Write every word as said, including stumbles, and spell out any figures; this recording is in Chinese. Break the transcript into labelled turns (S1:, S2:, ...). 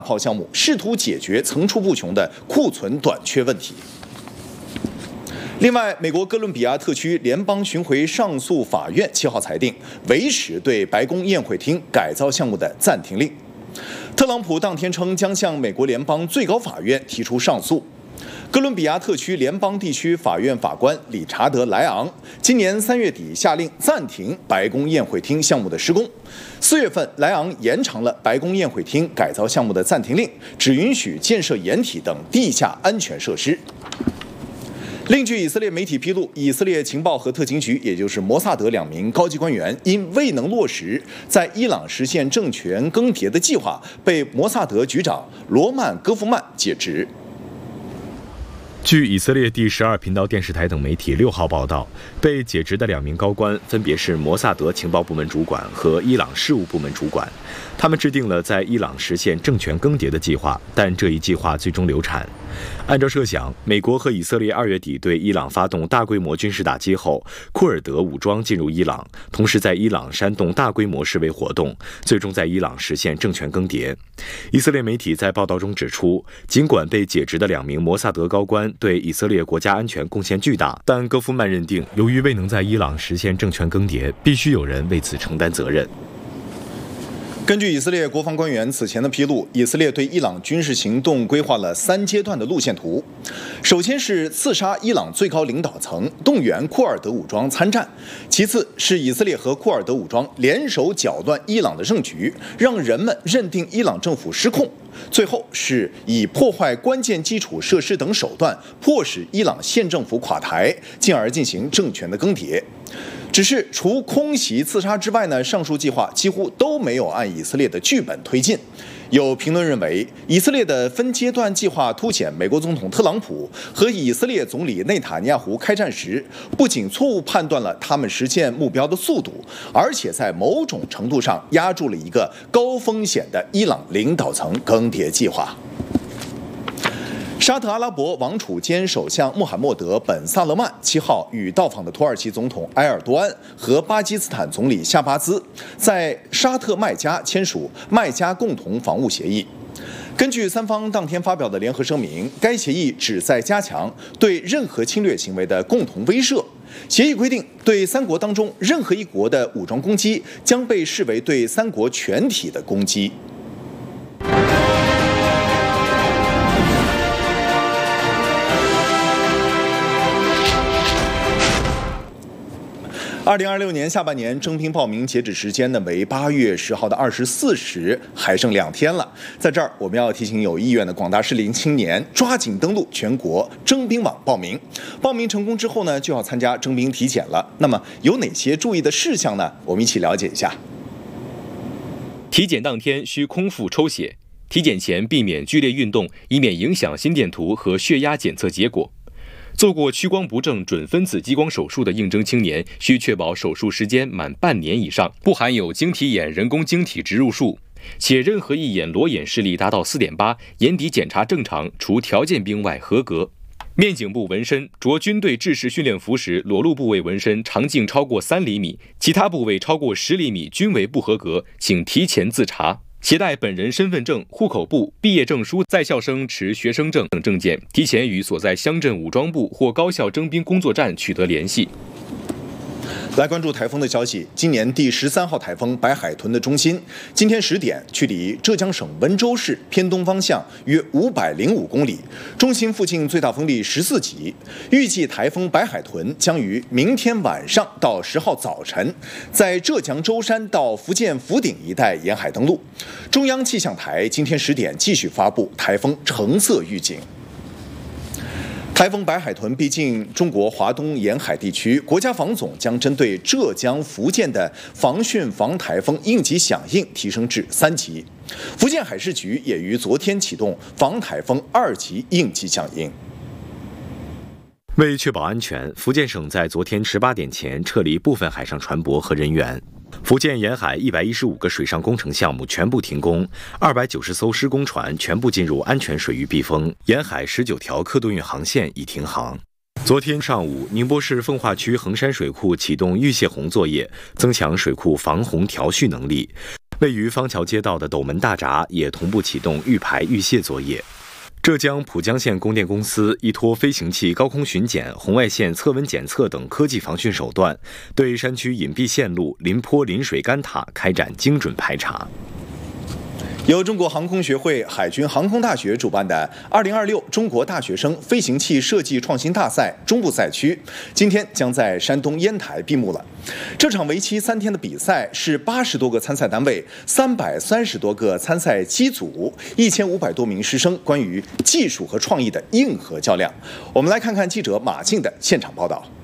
S1: 号项目，试图解决层出不穷的库存短缺问题。另外，美国哥伦比亚特区联邦巡回上诉法院七号裁定维持对白宫宴会厅改造项目的暂停令。特朗普当天称将向美国联邦最高法院提出上诉。哥伦比亚特区联邦地区法院法官理查德·莱昂今年三月底下令暂停白宫宴会厅项目的施工。四月份，莱昂延长了白宫宴会厅改造项目的暂停令，只允许建设掩体等地下安全设施。另据以色列媒体披露，以色列情报和特勤局，也就是摩萨德两名高级官员，因未能落实在伊朗实现政权更迭的计划，被摩萨德局长罗曼·戈夫曼解职。
S2: 据以色列第十二频道电视台等媒体六号报道，被解职的两名高官分别是摩萨德情报部门主管和伊朗事务部门主管。他们制定了在伊朗实现政权更迭的计划，但这一计划最终流产。按照设想，美国和以色列二月底对伊朗发动大规模军事打击后，库尔德武装进入伊朗，同时在伊朗煽动大规模示威活动，最终在伊朗实现政权更迭。以色列媒体在报道中指出，尽管被解职的两名摩萨德高官对以色列国家安全贡献巨大，但戈夫曼认定，由于未能在伊朗实现政权更迭，必须有人为此承担责任。
S1: 根据以色列国防官员此前的披露，以色列对伊朗军事行动规划了三阶段的路线图。首先是刺杀伊朗最高领导层，动员库尔德武装参战；其次是以色列和库尔德武装联手搅乱伊朗的政局，让人们认定伊朗政府失控；最后是以破坏关键基础设施等手段，迫使伊朗现政府垮台，进而进行政权的更迭。只是除空袭刺杀之外呢，上述计划几乎都没有按以色列的剧本推进。有评论认为，以色列的分阶段计划凸显美国总统特朗普和以色列总理内塔尼亚胡开战时，不仅错误判断了他们实现目标的速度，而且在某种程度上压住了一个高风险的伊朗领导层更迭计划。沙特阿拉伯王储兼首相穆罕默德·本·萨勒曼七号与到访的土耳其总统埃尔多安和巴基斯坦总理夏巴兹在沙特麦加签署麦加共同防务协议。根据三方当天发表的联合声明，该协议旨在加强对任何侵略行为的共同威慑。协议规定，对三国当中任何一国的武装攻击将被视为对三国全体的攻击。二零二六年下半年征兵报名截止时间呢为八月十号的二十四时，还剩两天了。在这儿，我们要提醒有意愿的广大适龄青年，抓紧登录全国征兵网报名。报名成功之后呢，就要参加征兵体检了。那么有哪些注意的事项呢？我们一起了解一下。
S3: 体检当天需空腹抽血，体检前避免剧烈运动，以免影响心电图和血压检测结果。做过屈光不正准分子激光手术的应征青年，需确保手术时间满半年以上，不含有晶体眼人工晶体植入术，且任何一眼裸眼视力达到 四点八， 眼底检查正常，除条件兵外合格。面颈部纹身，着军队制式训练服时裸露部位纹身长径超过三厘米，其他部位超过十厘米均为不合格，请提前自查。携带本人身份证、户口簿、毕业证书、在校生持学生证等证件，提前与所在乡镇武装部或高校征兵工作站取得联系。
S1: 来关注台风的消息。今年第十三号台风白海豚的中心，今天十点距离浙江省温州市偏东方向约五百零五公里，中心附近最大风力十四级。预计台风白海豚将于明天晚上到十号早晨，在浙江舟山到福建福鼎一带沿海登陆。中央气象台今天十点继续发布台风橙色预警。台风白海豚逼近中国华东沿海地区，国家防总将针对浙江、福建的防汛防台风应急响应提升至三级。福建海事局也于昨天启动防台风二级应急响应。
S2: 为确保安全，福建省在昨天十八点前撤离部分海上船舶和人员。福建沿海一百一十五个水上工程项目全部停工，二百九十艘施工船全部进入安全水域避风，沿海十九条客渡运航线已停航。昨天上午，宁波市奉化区衡山水库启动预泄洪作业，增强水库防洪调蓄能力。 位于方桥街道的斗门大闸也同步启动预排预卸作业。浙江浦江县供电公司依托飞行器高空巡检、红外线测温检测等科技防汛手段，对山区隐蔽线路、临坡临水干塔开展精准排查。
S1: 由中国航空学会、海军航空大学主办的二零二六中国大学生飞行器设计创新大赛中部赛区，今天将在山东烟台闭幕了。这场为期三天的比赛是八十多个参赛单位、三百三十多个参赛机组、一千五百多名师生关于技术和创意的硬核较量。我们来看看记者马静的现场报道。